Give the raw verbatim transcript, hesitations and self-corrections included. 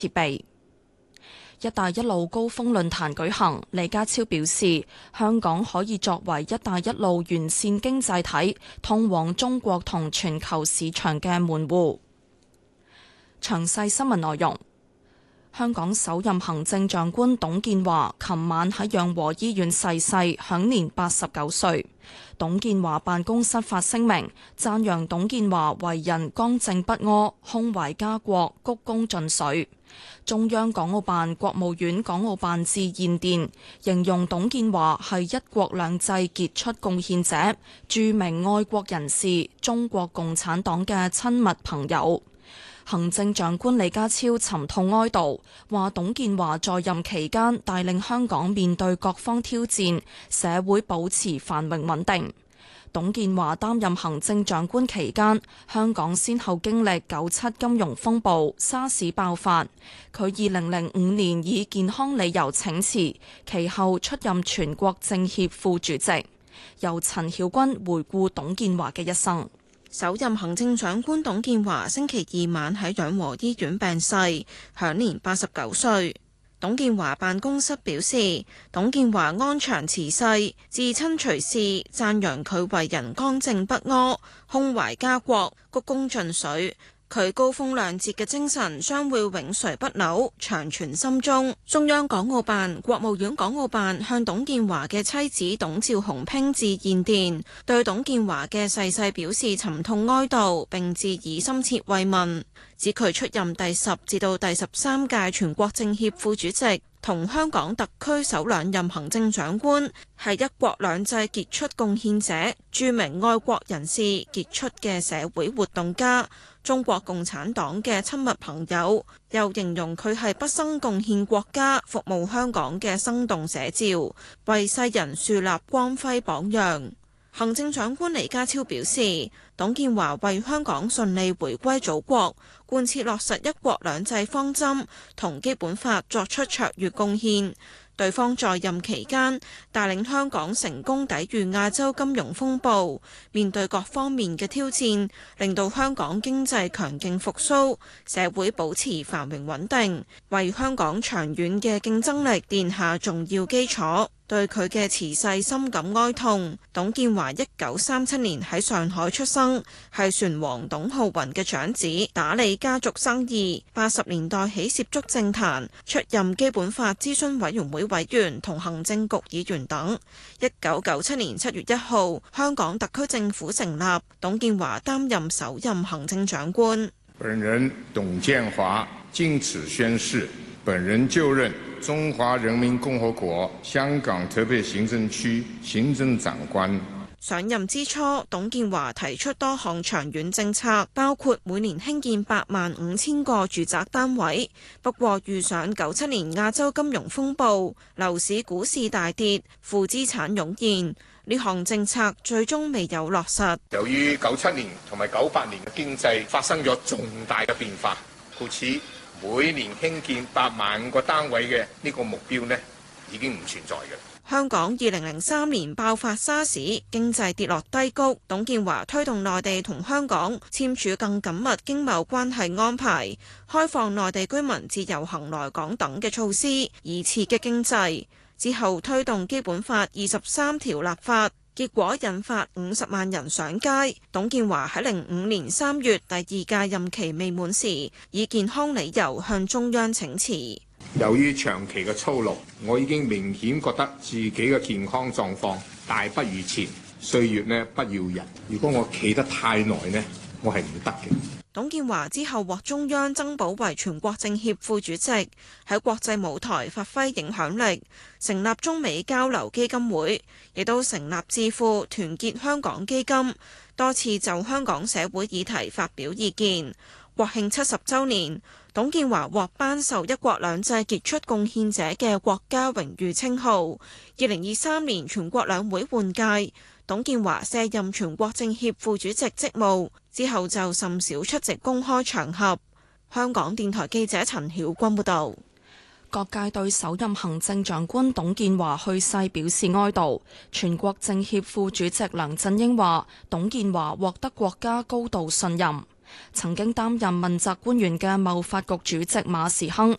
設備。一帶一路高峰論壇舉行，李家超表示，香港可以作為一帶一路完善經濟體，通往中國同全球市場嘅門戶。詳細新聞內容。香港首任行政長官董建華琴晚喺養和醫院逝世，享年八十九歲。董建華辦公室發聲明，讚揚董建華為人剛正不阿、胸懷家國、鞠躬盡瘁。中央港澳辦、國務院港澳辦致唁電，形容董建華係一國兩制傑出貢獻者、著名愛國人士、中國共產黨嘅親密朋友。行政長官李家超沉痛哀悼，話董建華在任期間帶領香港面對各方挑戰，社會保持繁榮穩定。董建華擔任行政長官期間，香港先後經歷九七金融風暴、沙士爆發。佢二零零五年以健康理由請辭，其後出任全國政協副主席。由陳曉君回顧董建華嘅一生。 首任行政長官董建華星期二晚喺養和醫院病逝，享年八十九歲。董建華辦公室表示，董建華安詳辭世，至親隨侍，讚揚佢為人剛正不阿、胸懷家國、鞠躬盡瘁。佢高風亮節嘅精神將會永垂不朽，長存心中。中央港澳辦、國務院港澳辦向董建華嘅妻子董趙鴻娉致唁電，對董建華嘅逝世表示沉痛哀悼，並致以深切慰問。指佢出任第十至到第十三屆全國政協副主席，同香港特區首兩任行政長官，係一國兩制傑出貢獻者、著名愛國人士、傑出嘅社會活動家、中國共產黨嘅親密朋友，又形容佢係畢生貢獻國家、服務香港嘅生動寫照，為世人樹立光輝榜樣。行政長官李家超表示，董建華為香港順利回歸祖國、貫徹落實一國兩制方針同基本法作出卓越貢獻。對方在任期間帶領香港成功抵禦亞洲金融風暴，面對各方面嘅挑戰，令到香港經濟強勁復甦，社會保持繁榮穩定，為香港長遠嘅競爭力奠下重要基礎。對佢嘅辭世深感哀痛。董建華一九三七年喺上海出生，係船王董浩雲嘅長子，打理家族生意。八十年代起涉足政壇，出任基本法諮詢委員會委員同行政局議員等。一九九七年七月一號，香港特區政府成立，董建華擔任首任行政長官。 本人董建華謹此宣誓，本人就任中華人民共和國香港特別行政區行政長官。 上任之初，董建華提出多項長遠政策，包括每年興建八萬五千個住宅單位。不過遇上九七年亞洲金融風暴，樓市股市大跌，負資產湧現，呢項政策最終未有落實。 由於九七年同埋九八年嘅經濟發生咗重大嘅變化，故此每年興建八萬個單位嘅呢個目標呢，已經唔存在嘅。 香港二零零三年爆發沙士，經濟跌落低谷。董建華推動內地同香港簽署更緊密經貿關係安排，開放內地居民自由行來港等嘅措施，以刺激經濟。之後推動基本法二十三條立法，結果引發五十萬人上街。董建華喺零五年三月第二屆任期未滿時，以健康理由向中央請辭。 由於長期嘅操勞，我已經明顯覺得自己嘅健康狀況大不如前。歲月呢不要人，如果我企得太耐呢，我係唔得嘅。 董建華之後獲中央增補為全國政協副主席，喺國際舞台發揮影響力，成立中美交流基金會，亦都成立智庫團結香港基金，多次就香港社會議題發表意見。國慶七十週年，董建華獲頒授一國兩制傑出貢獻者嘅國家榮譽稱號。二零二三年全國兩會換屆，董建華卸任全國政協副主席職務之後，就甚少出席公開場合。香港電台記者陳曉君報導。 各界對首任行政長官董建華去世表示哀悼。全國政協副主席梁振英話：董建華獲得國家高度信任。 曾經擔任問責官員嘅貿發局主席馬時亨